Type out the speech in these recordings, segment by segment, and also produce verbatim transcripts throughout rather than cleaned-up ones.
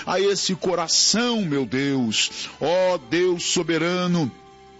a esse coração, meu Deus. Ó Deus soberano,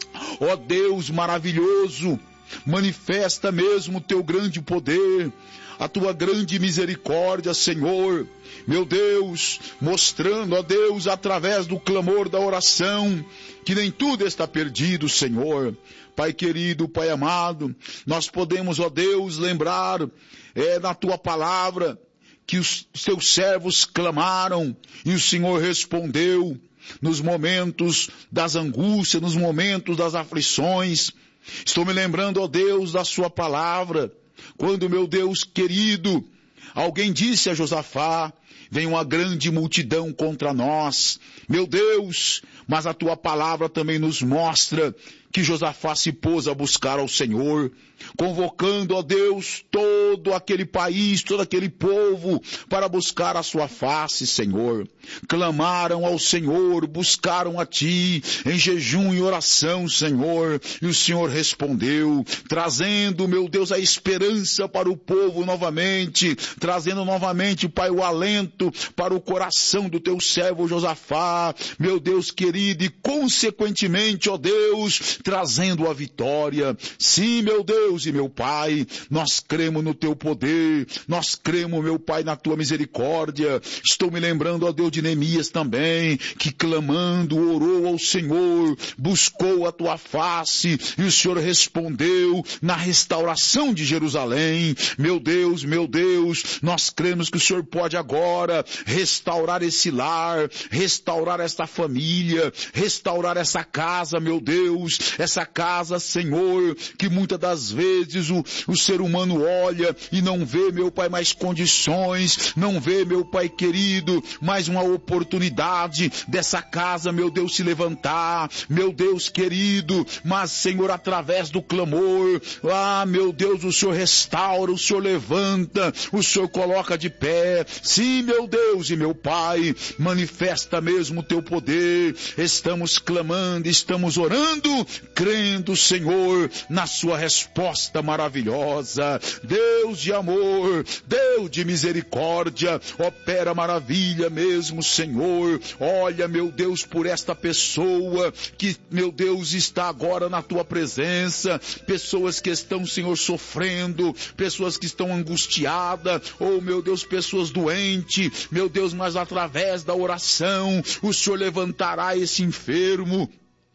ó Deus maravilhoso, manifesta mesmo o teu grande poder, a tua grande misericórdia, Senhor. Meu Deus, mostrando, ó Deus, através do clamor da oração, que nem tudo está perdido, Senhor. Pai querido, Pai amado, nós podemos, ó Deus, lembrar é, na tua palavra que os teus servos clamaram e o Senhor respondeu nos momentos das angústias, nos momentos das aflições. Estou me lembrando, ó Deus, da sua palavra, quando, meu Deus querido, alguém disse a Josafá: vem uma grande multidão contra nós. Meu Deus, mas a tua palavra também nos mostra que Josafá se pôs a buscar ao Senhor, convocando, ó Deus, todo aquele país, todo aquele povo para buscar a sua face, Senhor. Clamaram ao Senhor, buscaram a Ti em jejum e oração, Senhor, e o Senhor respondeu, trazendo, meu Deus, a esperança para o povo novamente, trazendo novamente, Pai, o alento para o coração do Teu servo Josafá, meu Deus querido, e consequentemente, ó Deus, trazendo a vitória. Sim, meu Deus e meu Pai, nós cremos no Teu poder, nós cremos, meu Pai, na Tua misericórdia. Estou me lembrando, ó Deus, de Neemias também, que clamando, orou ao Senhor, buscou a Tua face, e o Senhor respondeu na restauração de Jerusalém. Meu Deus, meu Deus, nós cremos que o Senhor pode agora restaurar esse lar, restaurar esta família, restaurar essa casa, meu Deus, essa casa, Senhor, que muitas das vezes o, o ser humano olha e não vê, meu Pai, mais condições, não vê, meu Pai querido, mais uma oportunidade dessa casa, meu Deus, se levantar, meu Deus querido, mas, Senhor, através do clamor, ah, meu Deus, o Senhor restaura, o Senhor levanta, o Senhor coloca de pé. Sim, meu Deus e meu Pai, manifesta mesmo o Teu poder. Estamos clamando, estamos orando, crendo, Senhor, na sua resposta maravilhosa. Deus de amor, Deus de misericórdia, opera maravilha mesmo, Senhor. Olha, meu Deus, por esta pessoa que, meu Deus, está agora na Tua presença, pessoas que estão, Senhor, sofrendo, pessoas que estão angustiadas, ou, meu Deus, pessoas doentes, meu Deus, mas através da oração, o Senhor levantará esse enfermo,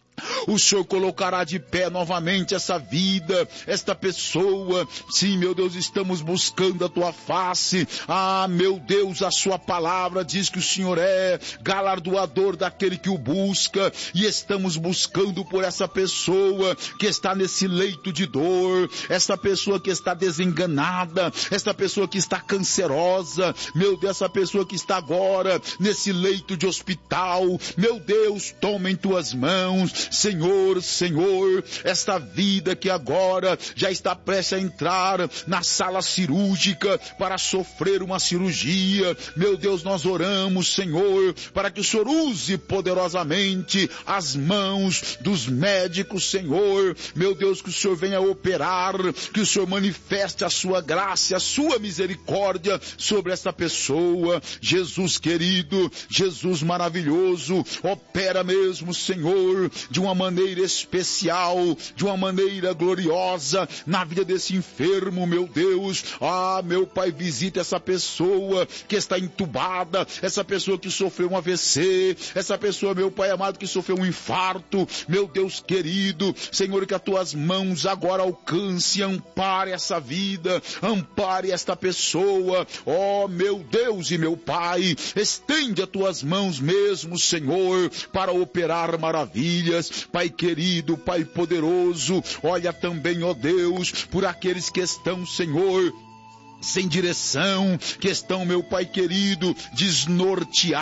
o Senhor colocará de pé novamente essa vida, esta pessoa. Sim, meu Deus, estamos buscando a Tua face. Ah, meu Deus, a Sua palavra diz que o Senhor é galardoador daquele que o busca, e estamos buscando por essa pessoa que está nesse leito de dor, essa pessoa que está desenganada, essa pessoa que está cancerosa, meu Deus, essa pessoa que está agora nesse leito de hospital. Meu Deus, toma em Tuas mãos, Senhor, Senhor, esta vida que agora já está prestes a entrar na sala cirúrgica para sofrer uma cirurgia. Meu Deus, nós oramos, Senhor, para que o Senhor use poderosamente as mãos dos médicos, Senhor. Meu Deus, que o Senhor venha operar, que o Senhor manifeste a Sua graça, a Sua misericórdia sobre essa pessoa. Jesus querido, Jesus maravilhoso, opera mesmo, Senhor, de uma maneira especial, de uma maneira gloriosa na vida desse enfermo, meu Deus. Ah, meu Pai, visita essa pessoa que está entubada, essa pessoa que sofreu um A V C, essa pessoa, meu Pai amado, que sofreu um infarto. Meu Deus querido, Senhor, que as Tuas mãos agora alcance, ampare essa vida, ampare esta pessoa. Oh, meu Deus e meu Pai, estende as Tuas mãos mesmo, Senhor, para operar maravilhas. Pai querido, Pai poderoso, olha também, ó Deus, por aqueles que estão, Senhor, sem direção, que estão, meu Pai querido, desnorteados.